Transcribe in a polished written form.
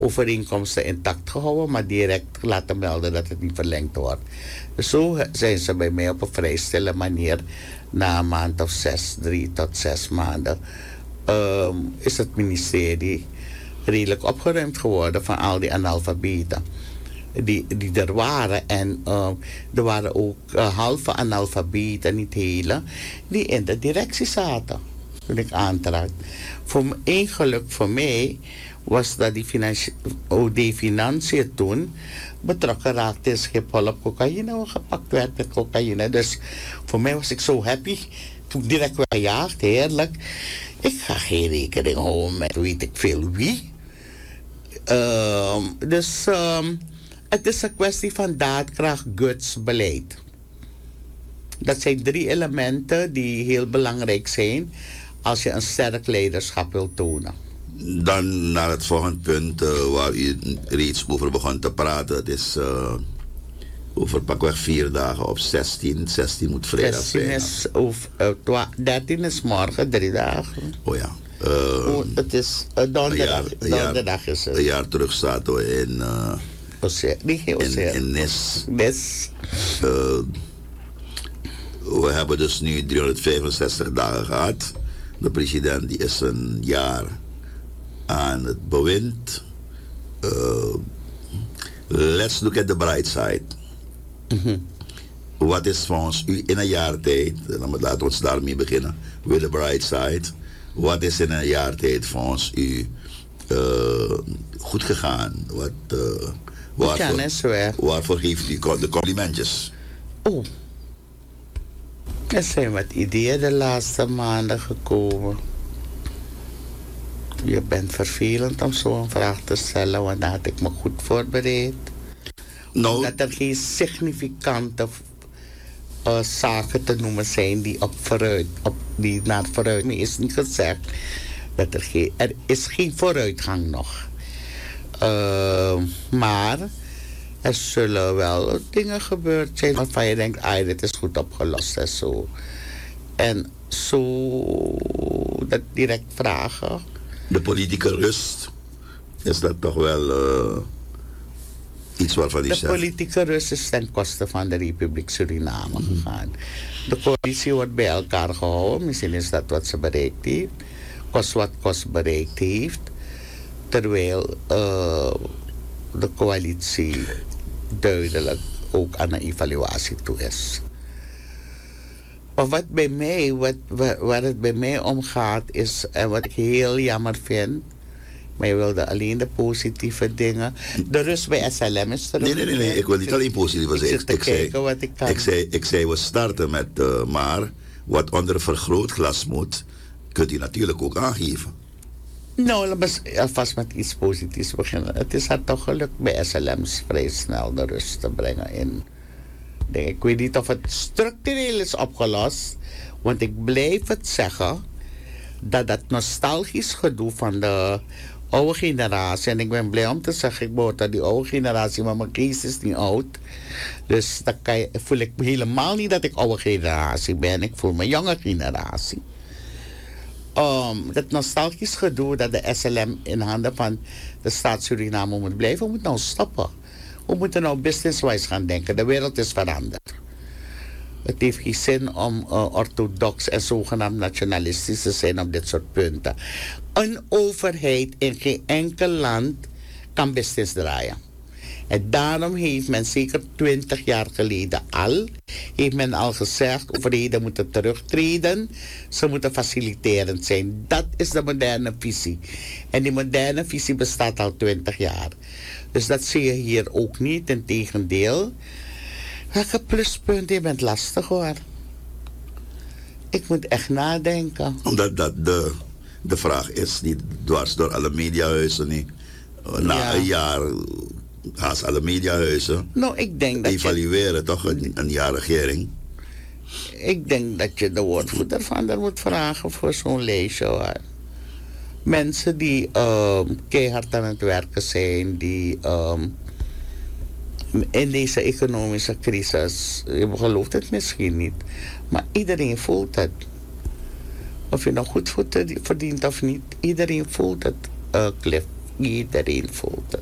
overeenkomsten intact gehouden, maar direct laten melden dat het niet verlengd wordt. Dus zo zijn ze bij mij op een vrij stille manier, na een maand of 6, 3 tot 6 maanden, is het ministerie redelijk opgeruimd geworden van al die analfabeten die er waren. En er waren ook halve analfabeten, niet hele, die in de directie zaten toen ik aantrad. Eén geluk voor mij was dat die OD Financiën toen betrokken raakte in Schiphol op cocaïne, gepakt werd met cocaïne. Dus voor mij was ik zo happy. Toen direct weggejaagd, heerlijk. Ik ga geen rekening houden met weet ik veel wie. Dus het is een kwestie van daadkracht, guts, beleid. Dat zijn 3 elementen die heel belangrijk zijn als je een sterk leiderschap wilt tonen. Dan naar het volgende punt waar u reeds over begon te praten. Het is over pakweg 4 dagen op 16. 16 moet vrijdag zijn. 13 is morgen, 3 dagen. Oh ja. Het is donderdag is het. Een jaar terug zaten we in Nis. We hebben dus nu 365 dagen gehad. De president die is een jaar aan het bewind. Let's look at the bright side. Wat is volgens u in een jaar tijd, laten we ons daarmee beginnen, with the bright side. Wat is in een jaar tijd volgens u goed gegaan? Waarvoor geeft u de complimentjes? Oh, er zijn wat ideeën de laatste maanden gekomen. Je bent vervelend om zo'n vraag te stellen, want daar had ik me goed voorbereid. No. Dat er geen significante zaken te noemen zijn die die naar vooruit. Nee, is niet gezegd dat er is geen vooruitgang nog. Maar er zullen wel dingen gebeurd zijn waarvan je denkt, dit is goed opgelost en zo. En zo dat direct vragen. De politieke rust, is dat toch wel iets waarvan u zegt? De politieke rust is ten koste van de Republiek Suriname gegaan. De coalitie wordt bij elkaar gehouden. Misschien is dat wat ze bereikt heeft. Kost wat kost bereikt heeft. Terwijl de coalitie duidelijk ook aan een evaluatie toe is. Maar waar het bij mij om gaat is, en wat ik heel jammer vind, maar je wilde alleen de positieve dingen. De rust bij SLM is terug. Nee, ik wil niet alleen positieve zeggen. Ik zei, we starten met, maar wat onder een vergrootglas moet, kunt u natuurlijk ook aangeven. Nou, laten we alvast met iets positiefs beginnen. Het is haar toch gelukt bij SLM's vrij snel de rust te brengen in. Ik weet niet of het structureel is opgelost, want ik blijf het zeggen dat nostalgisch gedoe van de oude generatie, en ik ben blij om te zeggen, ik behoor tot die oude generatie, maar mijn geest is niet oud. Dus dan voel ik helemaal niet dat ik oude generatie ben, ik voel me jonge generatie. Dat nostalgisch gedoe dat de SLM in handen van de staat Suriname moet blijven, moet nou stoppen. We moeten nou business-wise gaan denken. De wereld is veranderd. Het heeft geen zin om orthodox en zogenaamd nationalistisch te zijn op dit soort punten. Een overheid in geen enkel land kan business draaien. En daarom heeft men zeker 20 jaar geleden heeft men al gezegd, overheden moeten terugtreden. Ze moeten faciliterend zijn. Dat is de moderne visie. En die moderne visie bestaat al 20 jaar. Dus dat zie je hier ook niet. Integendeel. Welke pluspunten? Je bent lastig hoor. Ik moet echt nadenken. Omdat dat de vraag is niet dwars door alle mediahuizen. Niet. Na een jaar haast alle mediahuizen. Nou, ik denk dat evalueren toch een jaar regering. Ik denk dat je de woordvoerder van er moet vragen voor zo'n lijstje hoor. Mensen die keihard aan het werken zijn, die in deze economische crisis, je gelooft het misschien niet, maar iedereen voelt het. Of je nou goed verdient of niet, iedereen voelt het, Cliff. iedereen voelt het.